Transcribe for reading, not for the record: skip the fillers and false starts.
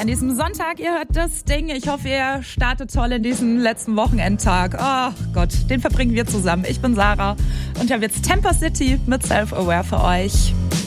an diesem Sonntag, ihr hört das Ding. Ich hoffe, ihr startet toll in diesen letzten Wochenendtag. Oh Gott, den verbringen wir zusammen. Ich bin Sarah und ich habe jetzt Temper City mit Self-Aware für euch.